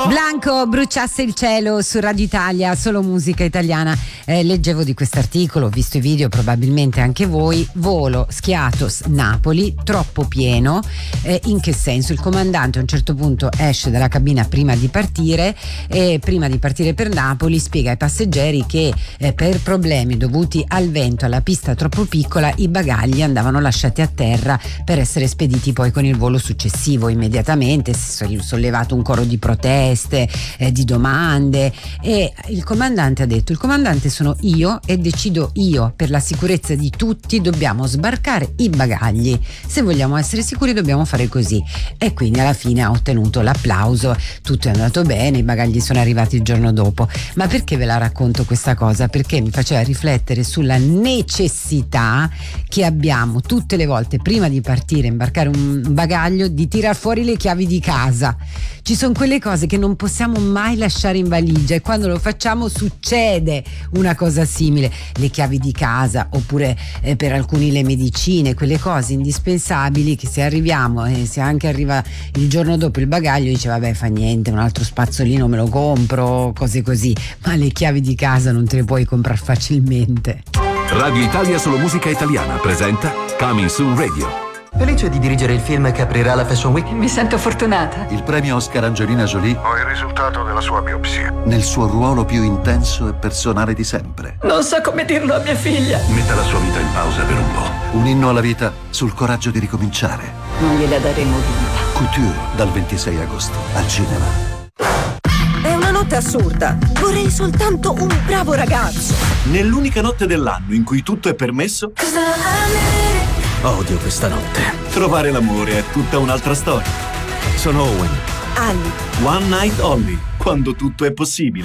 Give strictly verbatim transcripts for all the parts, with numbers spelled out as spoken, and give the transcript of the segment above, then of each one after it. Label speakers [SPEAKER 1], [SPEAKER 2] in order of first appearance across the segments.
[SPEAKER 1] Blanco, bruciasse il cielo su Radio Italia, solo musica italiana. Eh, leggevo di quest'articolo, ho visto i video, probabilmente anche voi. Volo schiato Napoli, troppo pieno. Eh, in che senso? Il comandante a un certo punto esce dalla cabina prima di partire e prima di partire per Napoli spiega ai passeggeri che eh, per problemi dovuti al vento, alla pista troppo piccola, i bagagli andavano lasciati a terra per essere spediti poi con il volo successivo. Immediatamente si è sollevato un coro di proteste, eh, di domande, e il comandante ha detto: il comandante sono io e decido io, per la sicurezza di tutti dobbiamo sbarcare i bagagli, se vogliamo essere sicuri dobbiamo fare così. E quindi alla fine ha ottenuto l'applauso, tutto è andato bene, i bagagli sono arrivati il giorno dopo. Ma perché ve la racconto questa cosa? Perché mi faceva riflettere sulla necessità che abbiamo tutte le volte prima di partire, imbarcare un bagaglio, di tirar fuori le chiavi di casa. Ci sono quelle cose che non possiamo mai lasciare in valigia e quando lo facciamo succede una cosa simile. Le chiavi di casa, oppure eh, per alcuni le medicine, quelle cose indispensabili che se arriviamo e se anche arriva il giorno dopo il bagaglio dice vabbè fa niente, un altro spazzolino me lo compro, cose così, ma le chiavi di casa non te le puoi comprare facilmente.
[SPEAKER 2] Radio Italia Solo Musica Italiana presenta Coming Soon Radio.
[SPEAKER 3] Felice di dirigere il film che aprirà la Fashion Week.
[SPEAKER 4] Mi sento fortunata.
[SPEAKER 5] Il premio Oscar Angelina Jolie.
[SPEAKER 6] Ho il risultato della sua biopsia.
[SPEAKER 5] Nel suo ruolo più intenso e personale di sempre.
[SPEAKER 4] Non so come dirlo a mia figlia.
[SPEAKER 6] Metta la sua vita in pausa per un po'.
[SPEAKER 5] Un inno alla vita sul coraggio di ricominciare.
[SPEAKER 4] Non gliela daremo vinta.
[SPEAKER 5] Couture, dal ventisei agosto al cinema.
[SPEAKER 7] È una notte assurda. Vorrei soltanto un bravo ragazzo.
[SPEAKER 8] Nell'unica notte dell'anno in cui tutto è permesso.
[SPEAKER 5] Odio questa notte.
[SPEAKER 8] Trovare l'amore è tutta un'altra storia. Sono Owen.
[SPEAKER 7] Annie.
[SPEAKER 8] One Night Only, quando tutto è possibile.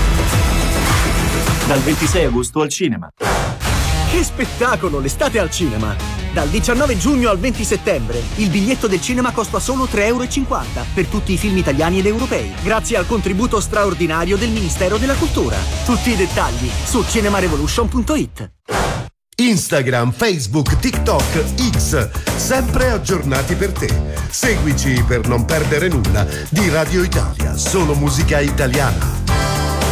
[SPEAKER 8] Dal ventisei agosto al cinema.
[SPEAKER 9] Che spettacolo, l'estate al cinema! Dal diciannove giugno al venti settembre il biglietto del cinema costa solo tre e cinquanta euro per tutti i film italiani ed europei, grazie al contributo straordinario del Ministero della Cultura. Tutti i dettagli su cinemarevolution punto it.
[SPEAKER 10] Instagram, Facebook, TikTok, X, sempre aggiornati per te. Seguici per non perdere nulla di Radio Italia, solo musica italiana.